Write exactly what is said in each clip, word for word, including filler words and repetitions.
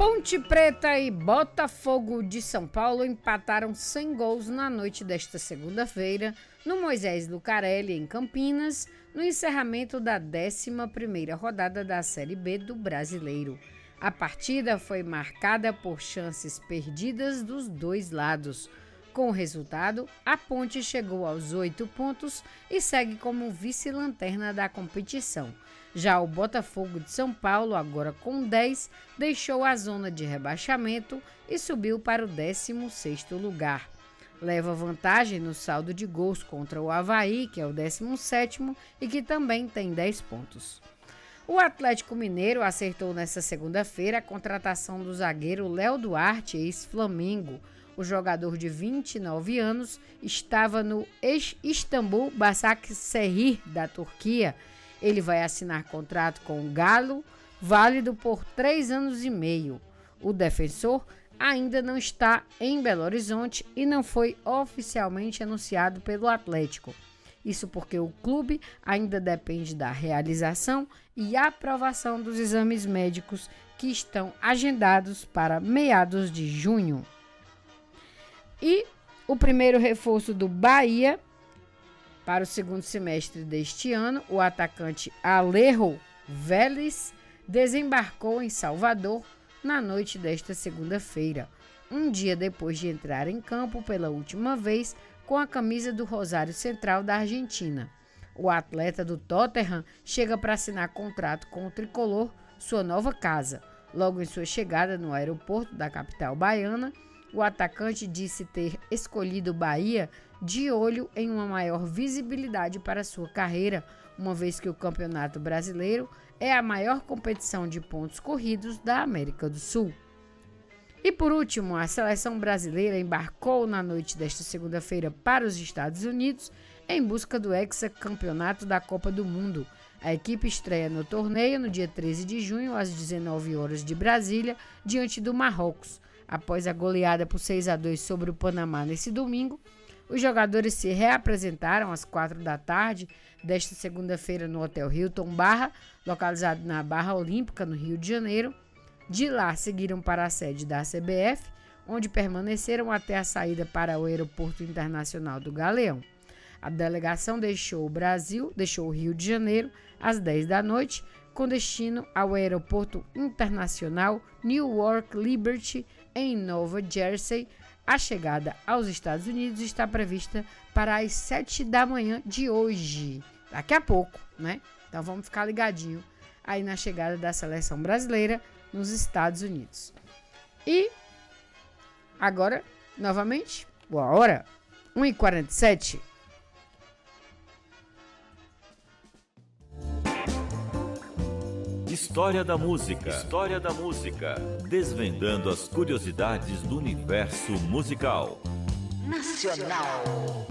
Ponte Preta e Botafogo de São Paulo empataram sem gols na noite desta segunda-feira no Moisés Lucarelli, em Campinas, no encerramento da décima primeira rodada da Série B do Brasileiro. A partida foi marcada por chances perdidas dos dois lados. Com o resultado, a Ponte chegou aos oito pontos e segue como vice-lanterna da competição. Já o Botafogo de São Paulo, agora com dez, deixou a zona de rebaixamento e subiu para o décimo sexto lugar. Leva vantagem no saldo de gols contra o Avaí, que é o décimo sétimo e que também tem dez pontos. O Atlético Mineiro acertou nesta segunda-feira a contratação do zagueiro Léo Duarte, ex-Flamengo. O jogador de vinte e nove anos estava no Istambul Başakşehir da Turquia. Ele vai assinar contrato com o Galo, válido por três anos e meio. O defensor ainda não está em Belo Horizonte e não foi oficialmente anunciado pelo Atlético. Isso porque o clube ainda depende da realização e aprovação dos exames médicos que estão agendados para meados de junho. E o primeiro reforço do Bahia para o segundo semestre deste ano, o atacante Alejo Vélez, desembarcou em Salvador na noite desta segunda-feira, um dia depois de entrar em campo pela última vez com a camisa do Rosário Central da Argentina. O atleta do Tottenham chega para assinar contrato com o tricolor, sua nova casa. Logo em sua chegada no aeroporto da capital baiana, o atacante disse ter escolhido o Bahia de olho em uma maior visibilidade para sua carreira, uma vez que o Campeonato Brasileiro é a maior competição de pontos corridos da América do Sul. E por último, a seleção brasileira embarcou na noite desta segunda-feira para os Estados Unidos em busca do hexacampeonato da Copa do Mundo. A equipe estreia no torneio no dia treze de junho, às dezenove horas de Brasília, diante do Marrocos. Após a goleada por seis a dois sobre o Panamá nesse domingo, os jogadores se reapresentaram às quatro da tarde desta segunda-feira no Hotel Hilton Barra, localizado na Barra Olímpica, no Rio de Janeiro. De lá, seguiram para a sede da C B F, onde permaneceram até a saída para o Aeroporto Internacional do Galeão. A delegação deixou o Brasil, deixou o Rio de Janeiro às dez da noite, com destino ao Aeroporto Internacional Newark Liberty, em Nova Jersey. A chegada aos Estados Unidos está prevista para as sete da manhã de hoje, daqui a pouco, né? Então vamos ficar ligadinho aí na chegada da seleção brasileira nos Estados Unidos. E agora, novamente, boa hora, uma e quarenta e sete. História da música. História da música. Desvendando as curiosidades do universo musical. Nacional.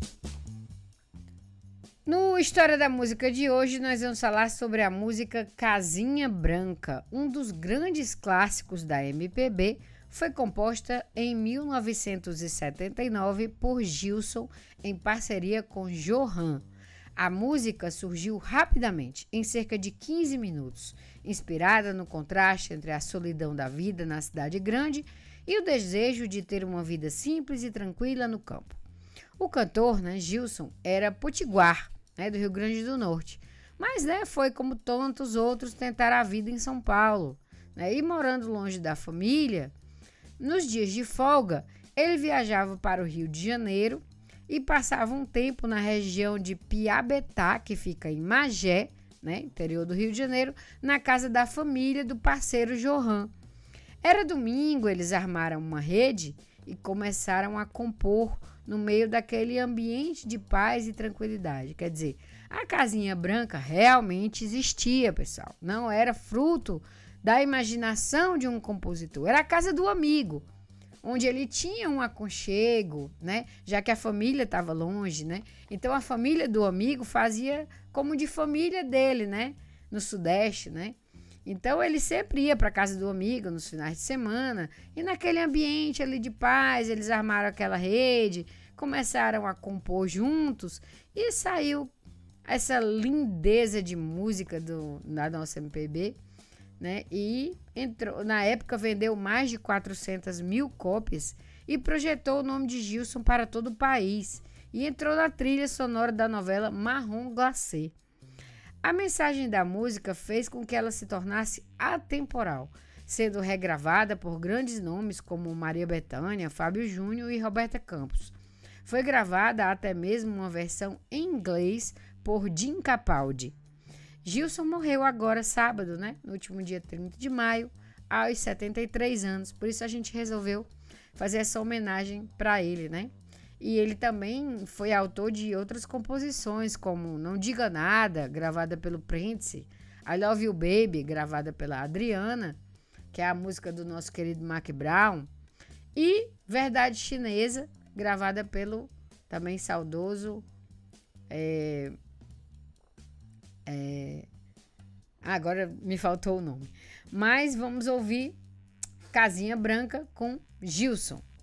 No História da Música de hoje, nós vamos falar sobre a música Casinha Branca. Um dos grandes clássicos da M P B, foi composta em mil novecentos e setenta e nove por Gilson, em parceria com Johan. A música surgiu rapidamente, em cerca de quinze minutos, inspirada no contraste entre a solidão da vida na cidade grande e o desejo de ter uma vida simples e tranquila no campo. O cantor, né, Gilson, era potiguar, né, do Rio Grande do Norte, mas né, foi como tantos outros tentar a vida em São Paulo. Né, e morando longe da família, nos dias de folga, ele viajava para o Rio de Janeiro e passava um tempo na região de Piabetá, que fica em Magé, né, interior do Rio de Janeiro, na casa da família do parceiro Johan. Era domingo, eles armaram uma rede e começaram a compor no meio daquele ambiente de paz e tranquilidade. Quer dizer, a Casinha Branca realmente existia, pessoal. Não era fruto da imaginação de um compositor, era a casa do amigo, onde ele tinha um aconchego, né? Já que a família estava longe, né? Então a família do amigo fazia como de família dele, né? No Sudeste, né? Então ele sempre ia para a casa do amigo nos finais de semana e naquele ambiente ali de paz, eles armaram aquela rede, começaram a compor juntos e saiu essa lindeza de música do, da nossa M P B, né? E entrou, na época vendeu mais de quatrocentas mil cópias e projetou o nome de Gilson para todo o país e entrou na trilha sonora da novela Marrom Glacé. A mensagem da música fez com que ela se tornasse atemporal, sendo regravada por grandes nomes como Maria Bethânia, Fábio Júnior e Roberta Campos. Foi gravada até mesmo uma versão em inglês por Jim Capaldi. Gilson morreu agora sábado, né? No último dia trinta de maio, aos setenta e três anos. Por isso a gente resolveu fazer essa homenagem para ele, né? E ele também foi autor de outras composições, como Não Diga Nada, gravada pelo Prince, I Love You Baby, gravada pela Adriana, que é a música do nosso querido Mac Brown, e Verdade Chinesa, gravada pelo também saudoso... É, é, agora me faltou o nome. Mas vamos ouvir Casinha Branca com Gilson.